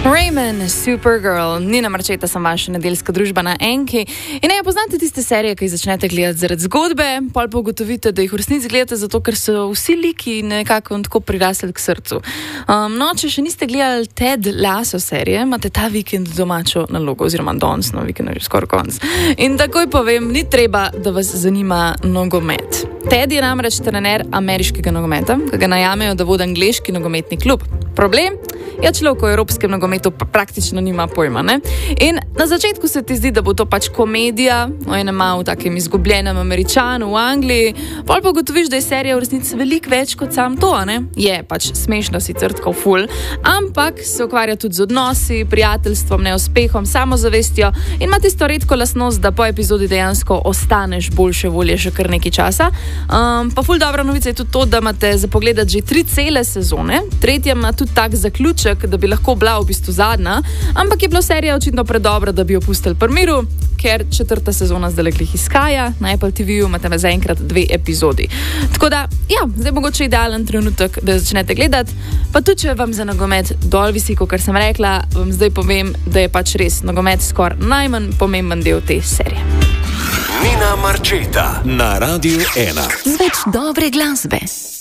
Raymond, Supergirl, Nina Marčeta, sem vaša nedeljska družba na Enki. In ne, poznate tiste serije, ki jih začnete gledati zaradi zgodbe, pol pa ugotovite, da jih v resnici gledate zato, ker so vsi liki nekako tako prirasli k srcu. No, če še niste gledali Ted Lasso serije, imate ta vikend domačo nalogo, oziroma danes, no, vikend je že skoraj konc. In takoj povem, ni treba, da vas zanima nogomet. Ted je namreč trener ameriškega nogometa, ki ga najamejo, da vodi angleški nogometni klub. Problem? Ja, človek v evropskem nogometu praktično nima pojma, ne? In na začetku se ti zdi, da bo to pač komedija o enem malo takem izgubljenem Američanu v Angliji, pol pa ugotoviš, da je serija v resnici veliko več kot sam to, ne? Je pač smešno, sicer tako ful, ampak se ukvarja tudi z odnosi, prijateljstvom, neuspehom, samozavestjo in ima tisto redko lastnost, da po epizodi dejansko ostaneš boljše volje še kar nekaj časa. Pa ful dobra novica je tudi to, da imate za pogledati že 3 cele sezone, tretja ima tudi tak zaključek, da bi lahko bila v bistvu zadnja, ampak je bila serija očitno predobra, da bi jo pustili pri miru, ker 4. sezona zdaj glih izhaja, na Apple TV-ju imate zaenkrat 2 epizodi. Tako da, ja, zdaj mogoče idealen trenutek, da začnete gledati, pa tudi, če vam za nogomet dol visi, kot sem rekla, vam zdaj povem, da je pač res nogomet skoraj najmanj pomemben del te serije. Nina Marčeta na Radiu 1. Z več dobre glasbe.